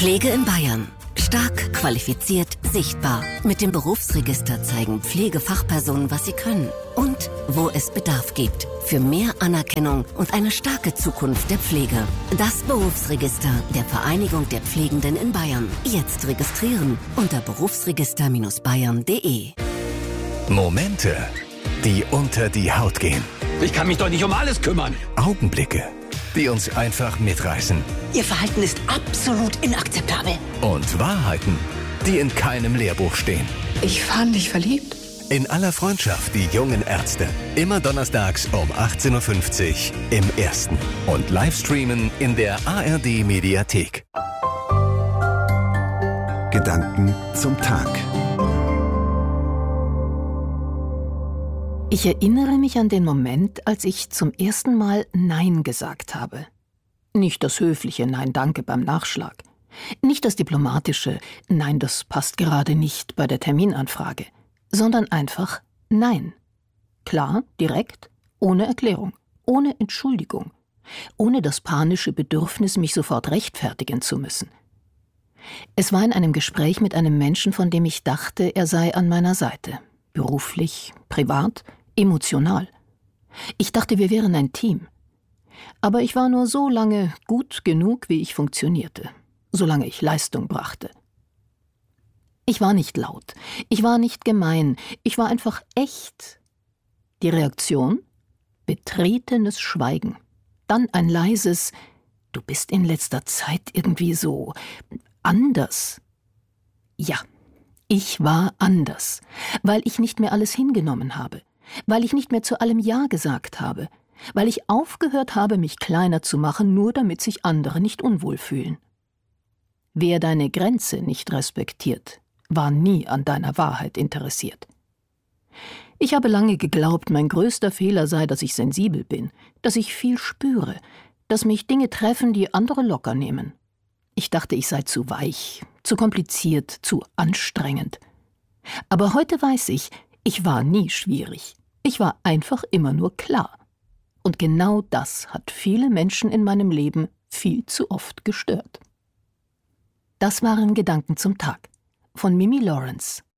Pflege in Bayern. Stark, qualifiziert, sichtbar. Mit dem Berufsregister zeigen Pflegefachpersonen, was sie können und wo es Bedarf gibt. Für mehr Anerkennung und eine starke Zukunft der Pflege. Das Berufsregister der Vereinigung der Pflegenden in Bayern. Jetzt registrieren unter berufsregister-bayern.de. Momente, die unter die Haut gehen. Ich kann mich doch nicht um alles kümmern. Augenblicke, die uns einfach mitreißen. Ihr Verhalten ist absolut inakzeptabel. Und Wahrheiten, die in keinem Lehrbuch stehen. Ich war nicht verliebt. In aller Freundschaft, die jungen Ärzte. Immer donnerstags um 18.50 Uhr im Ersten. Und Livestreamen in der ARD-Mediathek. Gedanken zum Tag. Ich erinnere mich an den Moment, als ich zum ersten Mal Nein gesagt habe. Nicht das höfliche Nein, danke beim Nachschlag. Nicht das diplomatische Nein, das passt gerade nicht bei der Terminanfrage. Sondern einfach Nein. Klar, direkt, ohne Erklärung, ohne Entschuldigung, ohne das panische Bedürfnis, mich sofort rechtfertigen zu müssen. Es war in einem Gespräch mit einem Menschen, von dem ich dachte, er sei an meiner Seite. Beruflich, privat, emotional. Ich dachte, wir wären ein Team. Aber ich war nur so lange gut genug, wie ich funktionierte, solange ich Leistung brachte. Ich war nicht laut, ich war nicht gemein, ich war einfach echt. Die Reaktion? Betretenes Schweigen. Dann ein leises: Du bist in letzter Zeit irgendwie so anders. Ja, ich war anders, weil ich nicht mehr alles hingenommen habe, weil ich nicht mehr zu allem Ja gesagt habe, weil ich aufgehört habe, mich kleiner zu machen, nur damit sich andere nicht unwohl fühlen. Wer deine Grenze nicht respektiert, war nie an deiner Wahrheit interessiert. Ich habe lange geglaubt, mein größter Fehler sei, dass ich sensibel bin, dass ich viel spüre, dass mich Dinge treffen, die andere locker nehmen. Ich dachte, ich sei zu weich, zu kompliziert, zu anstrengend. Aber heute weiß ich, ich war nie schwierig. Ich war einfach immer nur klar. Und genau das hat viele Menschen in meinem Leben viel zu oft gestört. Das waren Gedanken zum Tag von Mimi Lawrence.